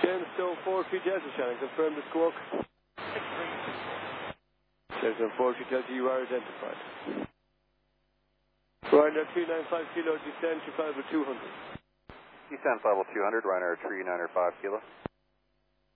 James Stone 43 Delta Shannon, confirm the squawk. James 43 Delta, you are identified. Ryanair 395 kilo, descend to 5 200. Descend 5 200, Ryanair 395 kilo.